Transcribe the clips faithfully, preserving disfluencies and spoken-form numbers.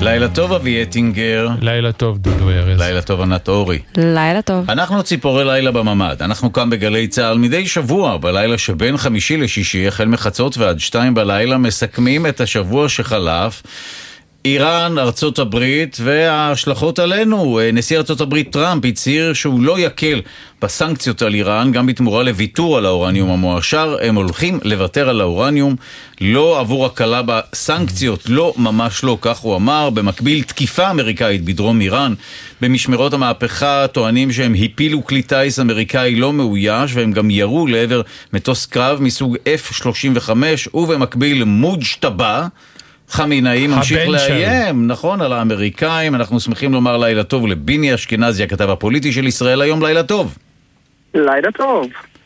לילה טוב אבי אטינגר. לילה טוב דודו ארז. לילה טוב ענת אורי. לילה טוב. אנחנו ציפורי לילה בממד. אנחנו כאן בגלי צהל מדי שבוע בלילה שבין חמישי לשישי החל מחצות ועד שתיים בלילה מסכמים את השבוע שחלף. איראן, ארצות הברית וההשלכות עלינו. נשיא ארצות הברית טראמפ הצהיר שהוא לא יקל בסנקציות על איראן, גם בתמורה לוויתור על האורניום המועשר. הם הולכים לוותר על האורניום, לא עבור הקלה בסנקציות, לא, ממש לא, כך הוא אמר. במקביל, תקיפה אמריקאית בדרום איראן. במשמרות המהפכה טוענים שהם הפילו כלי טייס אמריקאי לא מאויש, והם גם ירו לעבר מטוס קרב מסוג אף שלושים וחמש, ובמקביל מוג'טבה חמינאי ממשיך לאיים, נכון, על האמריקאים. אנחנו שמחים לומר לילה טוב לביני אשכנזי, הכתב הפוליטי של ישראל היום. לילה טוב. לילה טוב.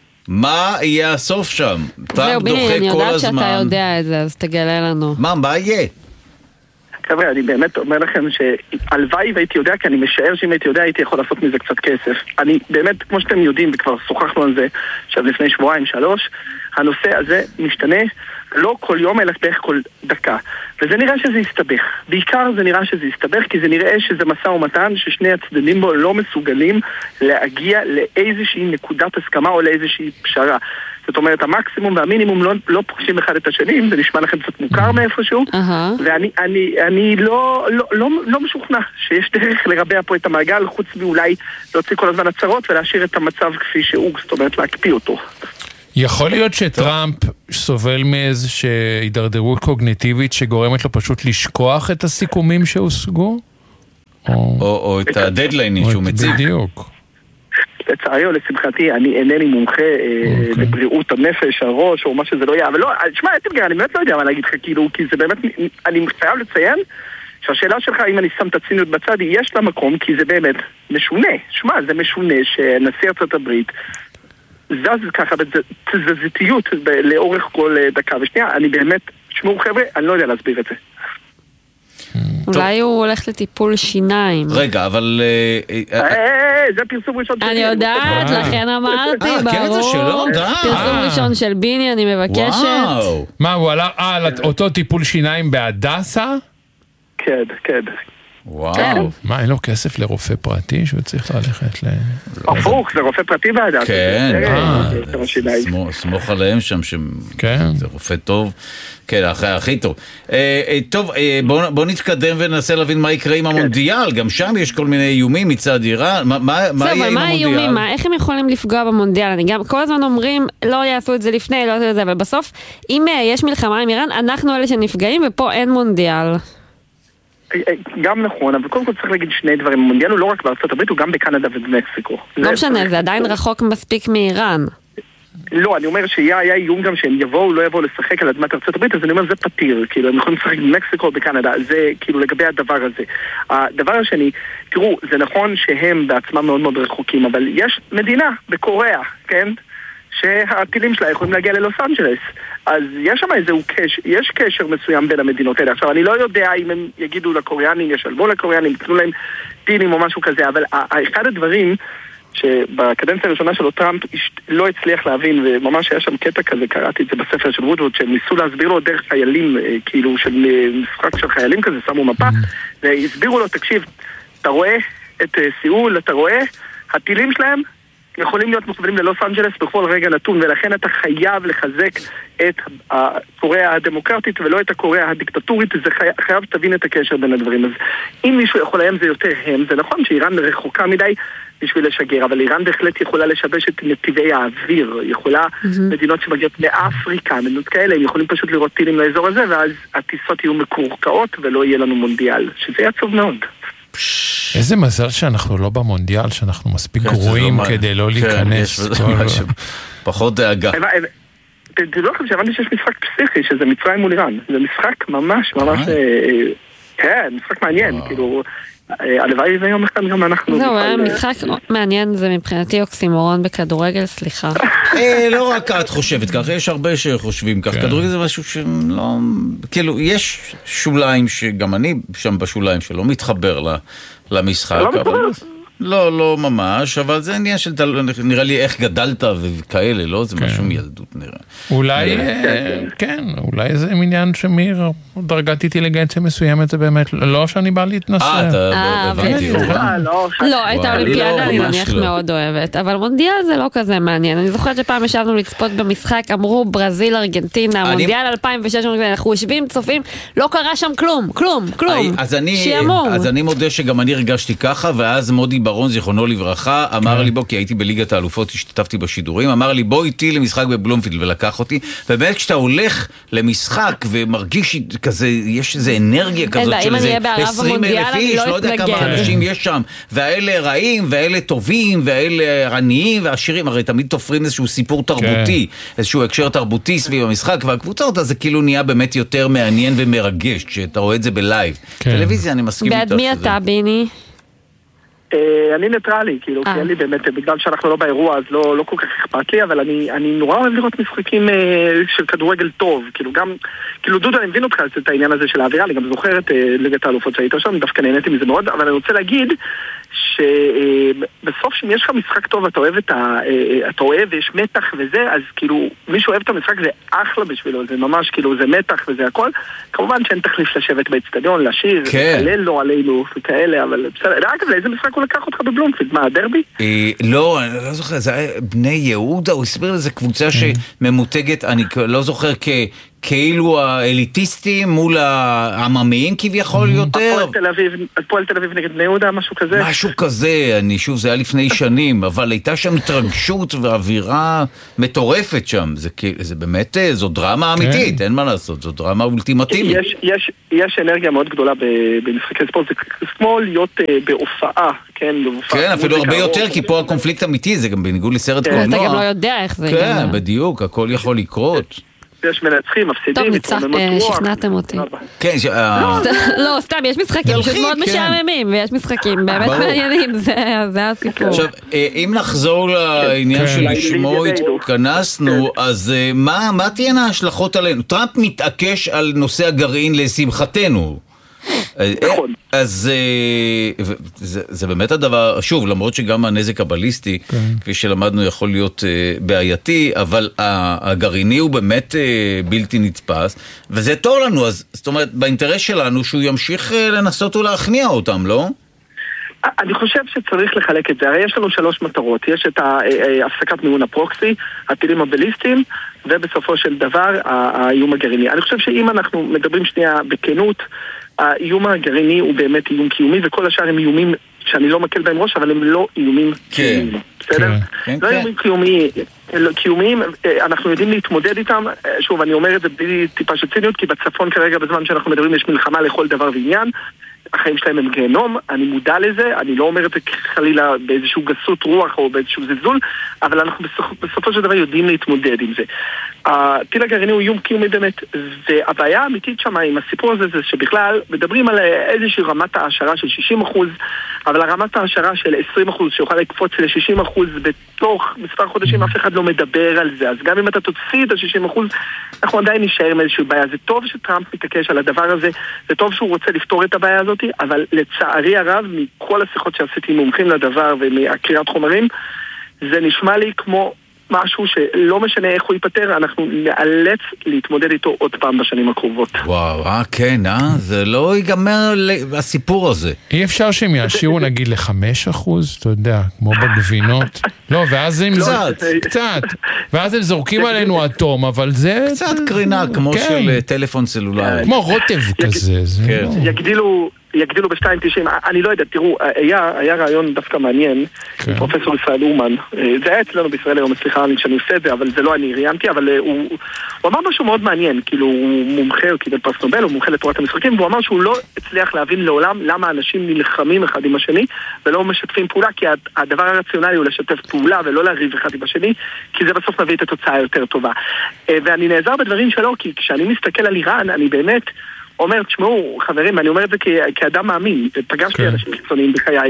מה יהיה הסוף שם? זהו ביני, אני יודעת שאתה יודע את זה, אז תגלה לנו. מה, מה יהיה? חבר'ה, אני באמת אומר לכם שהלוואי והייתי יודע, כי אני משער שאם הייתי יודע הייתי יכול לעשות מזה קצת כסף. אני באמת, כמו שאתם יודעים, וכבר שוחחנו על זה עכשיו לפני שבועיים, שלוש, הנושא הזה משתנה לא כל יום אלא בערך כל דקה, וזה נראה שזה יסתבך. בעיקר זה נראה שזה יסתבך כי זה נראה שזה מסע ומתן ששני הצדדים בו לא מסוגלים להגיע לאיזושהי נקודת הסכמה או לאיזושהי פשרה. זאת אומרת, המקסימום והמינימום לא, לא פוגשים אחד את השנים, זה נשמע לכם קצת מוכר מאיפשהו, uh-huh. ואני אני, אני לא, לא, לא, לא משוכנע שיש דרך לרבע פה את המעגל, חוץ מאולי להוציא כל הזמן הצהרות ולהשאיר את המצב כפי שהוא, זאת אומרת להקפיא אותו. יכול להיות שטראמפ סובל מאיזושהי הידרדרות קוגניטיבית שגורמת לו פשוט לשכוח את הסיכומים שהושגו? או, או את הדדליינים שהוא מציג. בדיוק. לצערי או לשמחתי, אני אינני מומחה לבריאות הנפש, הראש, או מה שזה לא יהיה, אבל לא, תשמע, אני באמת לא יודע מה להגיד לך, כאילו, כי זה באמת, אני חייב לציין שהשאלה שלך, אם אני שם את הציניות בצד, יש לה מקום, כי זה באמת משונה. שמע, זה משונה שנשיא ארצות הברית זז ככה בתזזיתיות לאורך כל דקה ושנייה. אני באמת, תשמעו חבר'ה, אני לא יודע להסביר את זה. אולי הוא הולך לטיפול שיניים. רגע, אבל... זה פרסום ראשון שלי. אני יודעת, לכן אמרתי, ברור. פרסום ראשון של ביני, אני מבקשת. מה, הוא עלה על אותו טיפול שיניים בהדסה? כן, כן. וואו. מה, אין לו כסף לרופא פרטי שהוא צריך ללכת ל... הפוך, זה רופא פרטי בהדסה. כן, סמוך עליהם שם, זה רופא טוב. כן, הכי טוב. טוב, בואו נתקדם וננסה להבין מה יקרה עם המונדיאל. גם שם יש כל מיני איומים מצד איראן. מה יהיה עם המונדיאל? מה האיומים? איך הם יכולים לפגוע במונדיאל? אני גם כל הזמן אומרים, לא יעשו את זה לפני, לא יעשו את זה, אבל בסוף, אם יש מלחמה עם איראן, אנחנו אלה שנפגעים, ופה אין מונדיאל. גם נכון, אבל קודם כל צריך להגיד שני דברים. המונדיאל הוא לא רק בארצות הברית, הוא גם בקנדה ובמקסיקו. לא משנה, זה עדיין רחוק מספיק מאיראן. לא, אני אומר שהיה איום גם שהם יבואו, לא יבואו לשחק על אדמת ארצות הברית, אז אני אומר, זה פתיר, כאילו, הם יכולים לשחק במקסיקו או בקנדה, זה כאילו לגבי הדבר הזה. הדבר השני, תראו, זה נכון שהם בעצמם מאוד מאוד רחוקים, אבל יש מדינה בקוריאה, כן? שהטילים שלה יכולים להגיע ללוס אנג'לס. אז יש שם איזהו קשר, יש קשר מסוים בין המדינות האלה. עכשיו, אני לא יודע אם הם יגידו לקוריאנים, ישלבו לקוריאנים, יתנו להם טילים או משהו כזה, אבל אחד הדברים שבקדנציה הראשונה שלו טראמפ לא הצליח להבין, וממש היה שם קטע כזה, קראתי את זה בספר של וודווד, שהם ניסו להסביר לו דרך חיילים, כאילו של משחק של חיילים כזה, שמו מפה, והסבירו לו, תקשיב, אתה רואה את סיול, אתה רואה, הטילים שלהם יכולים להיות מכוונים ללוס אנג'לס בכל רגע נתון, ולכן אתה חייב לחזק את הקוריאה הדמוקרטית ולא את הקוריאה הדיקטטורית. זה חי... חייב תבין את הקשר בין הדברים. אז אם מישהו יכול להם זה יותר הם, זה נכון שאיראן רחוקה מדי בשביל לשגר, אבל איראן בהחלט יכולה לשבש את נתיבי האוויר, יכולה mm-hmm. מדינות שמגיעות מאפריקה, מדינות כאלה, הם יכולים פשוט לראות טילים לאזור הזה, ואז הטיסות יהיו מקורקעות ולא יהיה לנו מונדיאל, שזה יעצוב מאוד. איזה מזל שאנחנו לא במונדיאל, שאנחנו מספיק גרועים כדי לא להיכנס. פחות דאגה. תדעו לכם שהבנתי שיש משחק פסיכי, שזה מצרים מול איראן. זה משחק ממש ממש... כן, משחק מעניין, כאילו... הלוואי ויום אחד גם אנחנו... זהו, משחק מעניין זה מבחינתי אוקסימורון בכדורגל, סליחה. לא רק את חושבת כך, יש הרבה שחושבים כך. כדורגל זה משהו שלא... כאילו, יש שוליים שגם אני שם בשוליים שלא מתחבר למשחק. לא, לא ממש, אבל זה עניין של, נראה לי איך גדלת וכאלה, לא? זה משהו מילדות נראה. אולי, כן, אולי זה עניין שמיר, דרגת אינטליגנציה מסוימת, זה באמת, לא שאני בא להתנסה. אה, אתה הבנתי. לא, את האולימפיאדה אני מניח מאוד אוהבת, אבל מונדיאל זה לא כזה מעניין. אני זוכרת שפעם ישבנו לצפות במשחק, אמרו ברזיל, ארגנטינה, מונדיאל אלפיים ושש, אנחנו יושבים, צופים, לא קרה שם כלום, כלום, כלום. שימור. אז אני מודה שגם אני הרגשתי ככה, ואז מודי ברון, זיכרונו לברכה, אמר לי, בוא, כי הייתי בליגת האלופות, השתתפתי בשידורים, אמר לי, בוא איתי למשחק בבלומפילד, ולקח אותי, ובאמת כשאתה הולך למשחק ומרגיש כזה, יש איזו אנרגיה כזאת של איזה עשרים אלף איש, לא יודע כמה אנשים יש שם, והאלה רעים, והאלה טובים, והאלה עניים, והעשירים, הרי תמיד תופרים איזשהו סיפור תרבותי, איזשהו הקשר תרבותי סביב המשחק, והקבוצות, אז זה כאילו נהיה באמת יותר מעניין ומרגש, כשאתה רואה את זה בלייב. טלוויזיה, אני מסכים איתך. ועד מי אתה, ביני? אני ניטרלי, כאילו, כי אין לי באמת, בגלל שאנחנו לא באירוע, אז לא כל כך אכפת לי, אבל אני נורא אוהב לראות משחקים של כדורגל טוב, כאילו גם, כאילו דודו, אני מבין אותך את העניין הזה של האווירה, אני גם זוכר את ליגת האלופות שהיית שם, דווקא נהניתי מזה מאוד, אבל אני רוצה להגיד שבסוף שאם יש לך משחק טוב, אתה אוהב את ה... אתה אוהב ויש מתח וזה, אז כאילו, מי שאוהב את המשחק זה אחלה בשבילו, זה ממש כאילו, זה מתח וזה הכל. כמובן שאין תחליף לשבת באצטדיון, לשיר, לקלל לו עלינו וכאלה, אבל בסדר, אגב, לאיזה משחק הוא לקח אותך בבלומפילד? מה, הדרבי? לא, אני לא זוכר, זה היה בני יהודה, הוא הסביר לזה קבוצה שממותגת, אני לא זוכר כ... כאילו האליטיסטים מול העממיים כביכול יותר. הפועל תל אביב נגד בני יהודה, משהו כזה? משהו כזה, אני שוב, זה היה לפני שנים, אבל הייתה שם התרגשות ואווירה מטורפת שם. זה באמת, זו דרמה אמיתית, אין מה לעשות, זו דרמה אולטימטיבית. יש אנרגיה מאוד גדולה במשחקי ספורט, זה כמו להיות בהופעה, כן? כן, אפילו הרבה יותר, כי פה הקונפליקט אמיתי, זה גם בניגוד לסרט קולנוע. אתה גם לא יודע איך זה. כן, בדיוק, הכל יכול לקרות. יש מנצחים, מפסידים, טוב, שכנעתם אותי. כן, לא, סתם, יש משחקים פשוט מאוד משעממים, ויש משחקים באמת מעניינים, זה הסיפור. עכשיו, אם נחזור לעניין שלשמו התכנסנו, אז מה תהיינה ההשלכות עלינו? טראמפ מתעקש על נושא הגרעין לשמחתנו. נכון. אז זה, זה באמת הדבר, שוב, למרות שגם הנזק הבליסטי, כפי שלמדנו, יכול להיות בעייתי, אבל הגרעיני הוא באמת בלתי נתפס, וזה טוב לנו, אז זאת אומרת, באינטרס שלנו שהוא ימשיך לנסות ולהכניע אותם, לא? אני חושב שצריך לחלק את זה, הרי יש לנו שלוש מטרות, יש את הפסקת מימון הפרוקסי, הטילים הבליסטיים, ובסופו של דבר האיום הגרעיני. אני חושב שאם אנחנו מדברים שנייה בכנות, האיום הגרעיני הוא באמת איום קיומי, וכל השאר הם איומים שאני לא מקל בהם ראש, אבל הם לא איומים קיומיים. בסדר? לא איומים קיומיים, אנחנו יודעים להתמודד איתם. שוב, אני אומר את זה בלי טיפה של ציניות, כי בצפון כרגע, בזמן שאנחנו מדברים, יש מלחמה לכל דבר ועניין. החיים שלהם הם גיהנום, אני מודע לזה, אני לא אומר את זה חלילה באיזשהו גסות רוח או באיזשהו זלזול, אבל אנחנו בסופ... בסופו של דבר יודעים להתמודד עם זה. הטיל הגרעיני הוא איום קיומי באמת, והבעיה האמיתית שם עם הסיפור הזה זה שבכלל מדברים על איזושהי רמת העשרה של שישים אחוז, אבל הרמת העשרה של עשרים אחוז שיוכל לקפוץ ל-שישים אחוז בתוך מספר חודשים, אף אחד לא מדבר על זה, אז גם אם אתה תוציא את ה-שישים אחוז, אנחנו עדיין נשאר עם איזושהי בעיה. זה טוב שטראמפ מתעקש על הדבר הזה, זה טוב שהוא רוצה לפתור את הבעיה הזאת, אבל לצערי הרב, מכל השיחות שעשיתי מומחים לדבר ומהקריאת חומרים, זה נשמע לי כמו משהו שלא משנה איך הוא ייפטר, אנחנו נאלץ להתמודד איתו עוד פעם בשנים הקרובות. וואו, אה, כן, אה? זה לא ייגמר הסיפור הזה. אי אפשר שהם יאשירו נגיד לחמש אחוז, אתה יודע, כמו בגבינות. לא, ואז הם... קצת. קצת. ואז הם זורקים עלינו אטום, אבל זה... קצת קרינה, כמו של טלפון סלולרי. כמו רוטב כזה. יגדילו... יגדילו ב-שתיים תשעים, אני לא יודע, תראו, היה, היה רעיון דווקא מעניין, כן. פרופסור ישראל אומן, זה היה אצלנו בישראל היום, סליחה שאני עושה את זה, אבל זה לא אני ראיינתי, אבל הוא, הוא אמר משהו מאוד מעניין, כאילו הוא מומחה, הוא קיבל פרס נובל, הוא מומחה לתורת המשחקים, והוא אמר שהוא לא הצליח להבין לעולם למה אנשים נלחמים אחד עם השני, ולא משתפים פעולה, כי הדבר הרציונלי הוא לשתף פעולה, ולא להריב אחד עם השני, כי זה בסוף מביא את התוצאה היותר טובה. ואני נעזר בדברים שלו, כי כשאני מסתכל על איראן, אני באמת אומר, תשמעו, חברים, אני אומר את זה כאדם מאמין, פגשתי אנשים חיצוניים בחיי.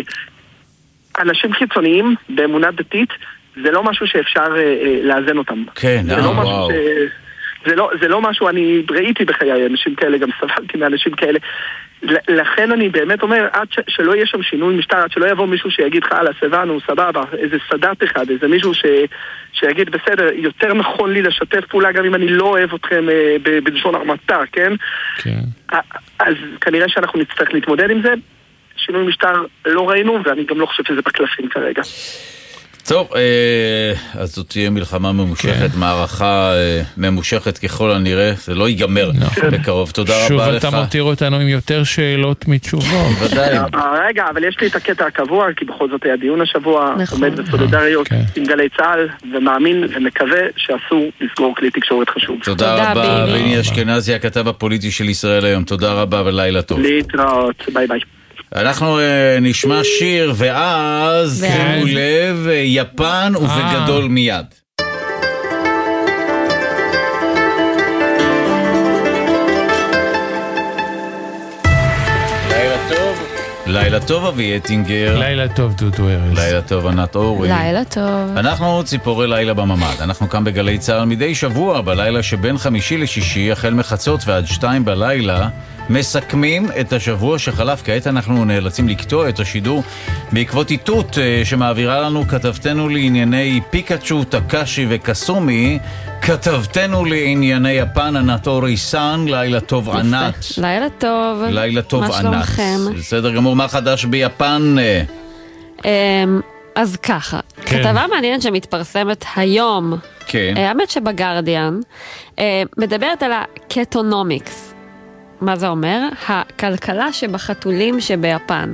אנשים חיצוניים באמונה דתית, זה לא משהו שאפשר לאזן אותם. כן, זה לא משהו ש... זה לא, זה לא משהו, אני ראיתי בחיי אנשים כאלה, גם סבלתי מאנשים כאלה. לכן אני באמת אומר, עד ש, שלא יהיה שם שינוי משטר, עד שלא יבוא מישהו שיגיד לך, הלאה, סבנו, סבבה, איזה סדת אחד, איזה מישהו ש, שיגיד, בסדר, יותר נכון לי לשתף פעולה, גם אם אני לא אוהב אתכם אה, בלשון הרמתה, כן? כן. אז כנראה שאנחנו נצטרך להתמודד עם זה. שינוי משטר לא ראינו, ואני גם לא חושב שזה בקלפים כרגע. טוב, אז זאת תהיה מלחמה ממושכת, מערכה ממושכת ככל הנראה, זה לא ייגמר בקרוב. תודה רבה לך. שוב אתה מותיר אותנו עם יותר שאלות מתשובות. ודאי. רגע, אבל יש לי את הקטע הקבוע, כי בכל זאת היה דיון השבוע, עומד בסולידריות עם גלי צה"ל, ומאמין ומקווה שאסור לסגור כלי תקשורת חשוב. תודה רבה, ריני אשכנזי, הכתב הפוליטי של ישראל היום. תודה רבה ולילה טוב. להתראות, ביי ביי. אנחנו uh, נשמע שיר ואז שימו לב, יפן ובגדול מיד. לילה טוב. לילה טוב אבי אטינגר. לילה טוב דודו ארז. לילה טוב ענת אורי. לילה טוב. אנחנו ציפורי לילה בממד. אנחנו כאן בגלי צה"ל מדי שבוע בלילה שבין חמישי לשישי החל מחצות ועד שתיים בלילה מסכמים את השבוע שחלף. כעת אנחנו נאלצים לקטוע את השידור בעקבות איתות שמעבירה לנו כתבתנו לענייני פיקאצ'ו, טקאשי וקסומי, כתבתנו לענייני יפן ענת אורי סן. לילה טוב ענת. לילה טוב. לילה טוב ענת. מה שלומכם? בסדר גמור, מה חדש ביפן? אז ככה, כתבה מעניינת שמתפרסמת היום, האמת שבגרדיאן, מדברת על הקטונומיקס. מה זה אומר? הכלכלה שבחתולים שביפן.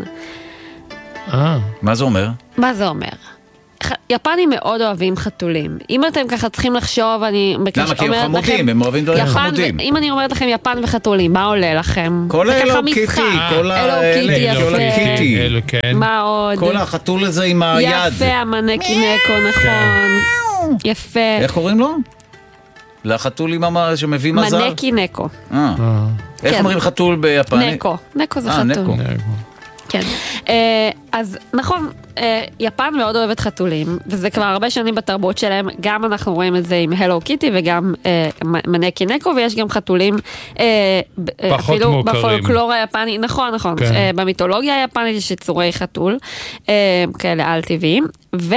אה. מה זה אומר? מה זה אומר? יפנים מאוד אוהבים חתולים. אם אתם ככה צריכים לחשוב, אני למה? כי הם חמודים, הם אוהבים דברים חמודים. אם אני אומרת לכם יפן וחתולים, מה עולה לכם? כל האלו קיטי, כל האלו קיטי, מה עוד? כל החתול הזה עם היד. יפה, המנקי נקו, נכון. יפה. איך קוראים לו? לחתול עם המ... שמביא מזל? מנקי נקו. איך אומרים חתול ביפן? נקו. נקו זה חתול. כן. אז נכון, יפן מאוד אוהבת חתולים, וזה כבר הרבה שנים בתרבות שלהם, גם אנחנו רואים את זה עם הלו קיטי וגם מנקי נקו, ויש גם חתולים אפילו בפולקלור היפני, נכון, נכון, במיתולוגיה היפנית יש יצורי חתול, כאלה על טבעיים, ו...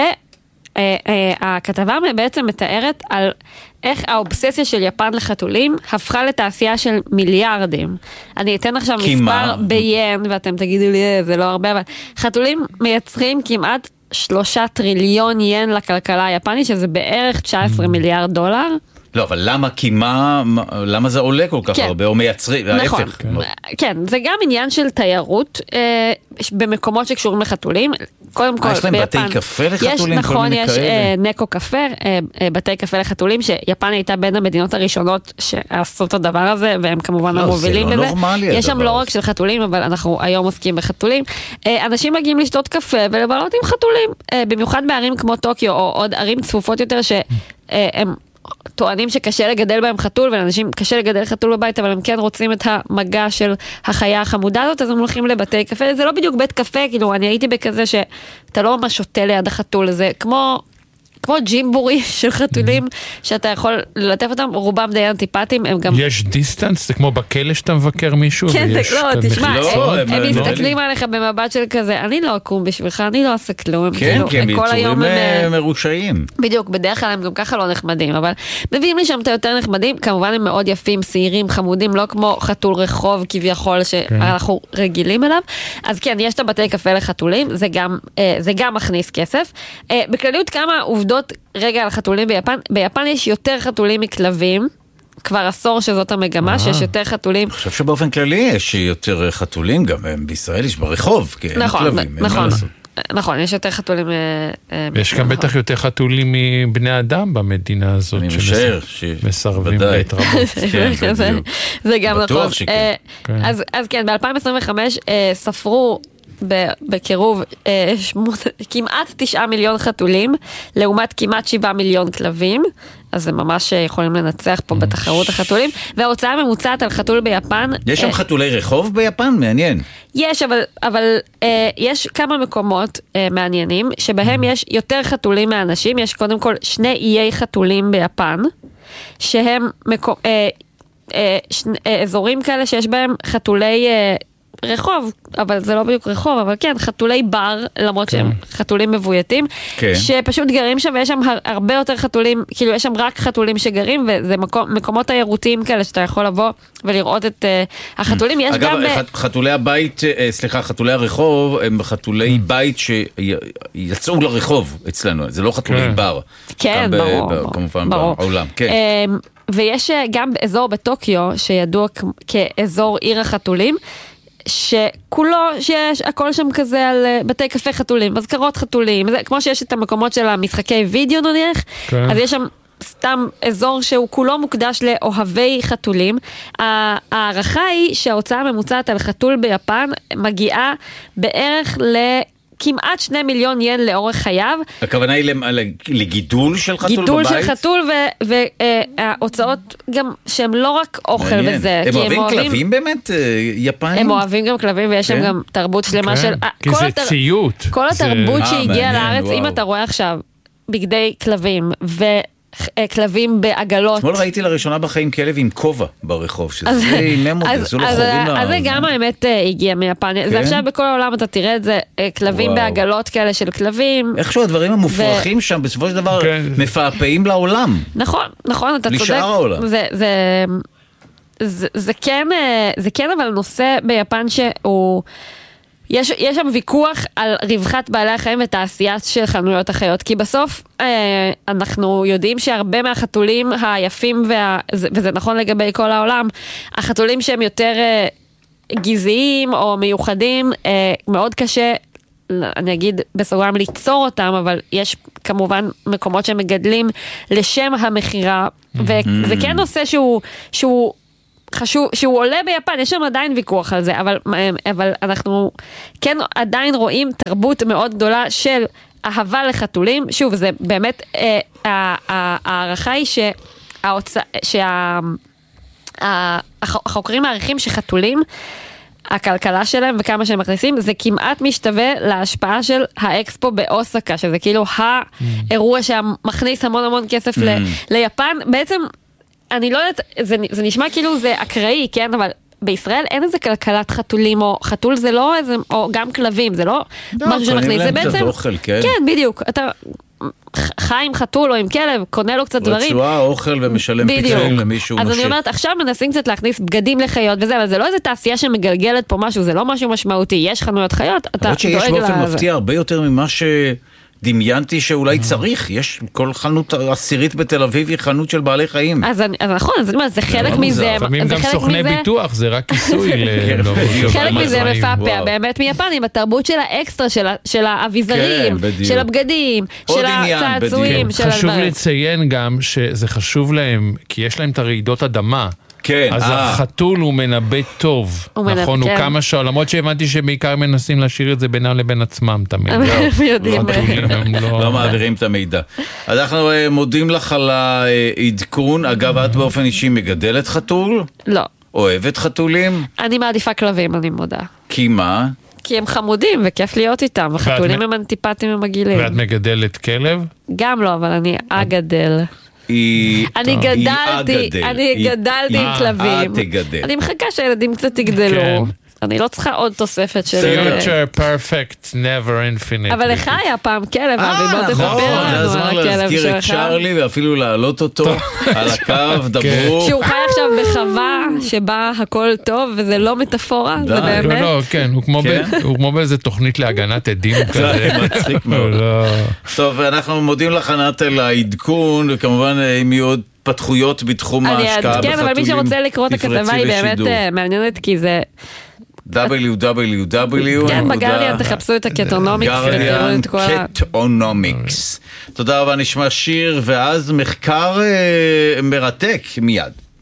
הכתבה בעצם מתארת על איך האובססיה של יפן לחתולים הפכה לתעשייה של מיליארדים. אני אתן עכשיו מספר ביין, ואתם תגידו לי, זה לא הרבה, אבל חתולים מייצרים כמעט שלושה טריליון ין לכלכלה היפנית, שזה בערך תשע עשרה מיליארד דולר. לא, אבל למה, כי מה, למה זה עולה כל כך הרבה, או מייצרים, נכון, ההפך. כן, זה גם עניין של תיירות, במקומות שקשורים לחתולים, קודם כל, יש להם בתי קפה לחתולים? נכון, יש נקו קפה, בתי קפה לחתולים, שיפן הייתה בין המדינות הראשונות שעשו את הדבר הזה, והם כמובן המובילים בזה. יש שם לא רק של חתולים, אבל אנחנו היום עוסקים בחתולים. אנשים מגיעים לשתות קפה ולבלות עם חתולים, במיוחד בערים כמו טוקיו, או עוד ערים צפופות יותר שהם טוענים שקשה לגדל בהם חתול, ולאנשים קשה לגדל חתול בבית, אבל הם כן רוצים את המגע של החיה החמודה הזאת, אז הם הולכים לבתי קפה. זה לא בדיוק בית קפה, כאילו, אני הייתי בכזה שאתה לא ממש שותה ליד החתול, זה כמו... כמו ג'ימבורי של חתולים, שאתה יכול ללטף אותם, רובם די אנטיפטיים, הם גם... יש דיסטנס? זה כמו בכלא שאתה מבקר מישהו? כן, לא, תשמע, הם מסתכלים עליך במבט של כזה, אני לא אקום בשבילך, אני לא אעשה כלום. כן, כי הם יצורים מרושעים. בדיוק, בדרך כלל הם גם ככה לא נחמדים, אבל מביאים לי שם את היותר נחמדים, כמובן הם מאוד יפים, שעירים, חמודים, לא כמו חתול רחוב כביכול, שאנחנו רגילים אליו. אז כן, יש את הבתי קפה לחתולים, זה גם מכניס כסף. בכלליות כמה עובדות רגע על חתולים ביפן. ביפן יש יותר חתולים מכלבים, כבר עשור שזאת המגמה, שיש יותר חתולים. אני חושב שבאופן כללי יש יותר חתולים, גם בישראל יש ברחוב, כי אין כלבים. נכון, נכון, יש יותר חתולים. יש גם בטח יותר חתולים מבני אדם במדינה הזאת, אני משער שמסרבים להתרבות. זה גם נכון. אז כן, ב-אלפיים עשרים וחמש ספרו בקירוב כמעט תשעה מיליון חתולים, לעומת כמעט שבעה מיליון כלבים, אז זה ממש יכולים לנצח פה בתחרות החתולים, וההוצאה הממוצעת על חתול ביפן... יש שם חתולי רחוב ביפן? מעניין. יש, אבל, אבל אה, יש כמה מקומות אה, מעניינים, שבהם יש יותר חתולים מאנשים. יש קודם כל שני איי חתולים ביפן, שהם מקו, אה, אה, שני, אה, אזורים כאלה שיש בהם חתולי אה, רחוב, אבל זה לא בדיוק רחוב, אבל כן, חתולי בר, למרות שהם חתולים מבויתים, שפשוט גרים שם, ויש שם הרבה יותר חתולים, כאילו יש שם רק חתולים שגרים, וזה מקומות תיירותיים כאלה, שאתה יכול לבוא ולראות את החתולים. יש גם... אגב, חתולי הבית, סליחה, חתולי הרחוב, הם חתולי בית שיצאו לרחוב אצלנו, זה לא חתולי בר. כן, ברור. כמובן בעולם, כן. ויש גם אזור בטוקיו, שידוע כאזור עיר החתולים, שכולו, שיש הכל שם כזה על בתי קפה חתולים, מזכרות חתולים, זה, כמו שיש את המקומות של המשחקי וידאו נניח, כן. אז יש שם סתם אזור שהוא כולו מוקדש לאוהבי חתולים. הערכה היא שההוצאה הממוצעת על חתול ביפן מגיעה בערך ל... כמעט שני מיליון ין לאורך חייו. הכוונה היא לגידול של חתול בבית? גידול של חתול וההוצאות גם שהם לא רק אוכל וזה. הם אוהבים כלבים באמת, יפנים? הם אוהבים גם כלבים ויש שם גם תרבות שלמה של... כי זה ציות. כל התרבות שהגיעה לארץ, אם אתה רואה עכשיו בגדי כלבים ו... כלבים בעגלות. אתמול ראיתי לראשונה בחיים כלב עם כובע ברחוב, שזה אימם אותי, עשו לו חורים. אז זה גם האמת הגיע מיפן. זה עכשיו בכל העולם אתה תראה את זה, כלבים בעגלות כאלה של כלבים. איכשהו הדברים המופרכים שם בסופו של דבר מפעפעים לעולם. נכון, נכון, אתה צודק. לשאר העולם. זה כן אבל נושא ביפן שהוא... יש, יש שם ויכוח על רווחת בעלי החיים ותעשייה של חנויות החיות, כי בסוף אה, אנחנו יודעים שהרבה מהחתולים היפים, וה, וזה נכון לגבי כל העולם, החתולים שהם יותר אה, גזעיים או מיוחדים, אה, מאוד קשה, אני אגיד בסוגריים, ליצור אותם, אבל יש כמובן מקומות שמגדלים לשם המחירה, וזה כן נושא שהוא... שהוא חשוב, שהוא עולה ביפן, יש שם עדיין ויכוח על זה, אבל, אבל אנחנו כן עדיין רואים תרבות מאוד גדולה של אהבה לחתולים. שוב, זה באמת, אה, הערכה היא שההוצא, שה, החוקרים מעריכים שחתולים, הכלכלה שלהם וכמה שהם מכניסים, זה כמעט משתווה להשפעה של האקספו באוסקה, שזה כאילו האירוע שמכניס המון המון כסף ל, ליפן. בעצם, אני לא יודעת, זה, זה נשמע כאילו זה אקראי, כן? אבל בישראל אין איזה כלכלת חתולים, או חתול זה לא איזה, או גם כלבים, זה לא משהו שמכניס. זה בעצם... אוכל, כן. כן, בדיוק. אתה חי עם חתול או עם כלב, קונה לו קצת דברים. רצועה, אוכל ומשלם פיצויים למישהו. אז אני אומרת, עכשיו מנסים קצת להכניס בגדים לחיות וזה, אבל זה לא איזה תעשייה שמגלגלת פה משהו, זה לא משהו משמעותי. יש חנויות חיות, אתה דואג לזה. שיש באופן מפתיע הרבה יותר ממה ש... דמיינתי שאולי צריך, יש כל חנות עשירית בתל אביב היא חנות של בעלי חיים. אז נכון, זה חלק מזה. לפעמים גם סוכני ביטוח, זה רק כיסוי. חלק מזה מפעפע, באמת מיפנים, התרבות של האקסטרה, של האביזרים, של הבגדים, של הצעצועים. חשוב לציין גם שזה חשוב להם, כי יש להם את הרעידות אדמה. כן, אז אה. החתול הוא מנבא טוב, הוא נכון, מנבא, הוא כן. כמה שעות, למרות שהבנתי שבעיקר מנסים להשאיר את זה בינם לבין עצמם תמיד. הם יודעים. הם לא... לא מעבירים את המידע. אז אנחנו מודים לך על העדכון. אגב, את באופן אישי מגדלת חתול? לא. אוהבת חתולים? אני מעדיפה כלבים, אני מודה. כי מה? כי הם חמודים וכיף להיות איתם, וחתולים הם אנטיפטיים ומגעילים. ואת מגדלת כלב? גם לא, אבל אני אגדל. אני גדלתי, אני גדלתי עם כלבים. אני מחכה שהילדים קצת יגדלו. אני לא צריכה עוד תוספת של... Signature perfect, never infinite. אבל לך היה פעם כלב, אבי, בוא תספר לנו על הכלב שלך. זה הזמן להזכיר את צ'רלי ואפילו להעלות אותו על הקו, דברו. שהוא חי עכשיו בחווה שבה הכל טוב וזה לא מטאפורה, זה באמת. לא, לא, כן, הוא כמו באיזה תוכנית להגנת עדים כזה. זה מצחיק מאוד. טוב, אנחנו מודים לך ענת על העדכון, וכמובן אם יהיו עוד פתחויות בתחום ההשקעה בחתולים. כן, אבל מי שרוצה לקרוא את הכתבה היא באמת מעניינת, כי זה... דאבליו דאבליו דאבליו כן, בגרדיאן תחפשו את הקטונומיקס גרדיאן קטונומיקס. תודה רבה, נשמע שיר ואז מחקר מרתק מיד.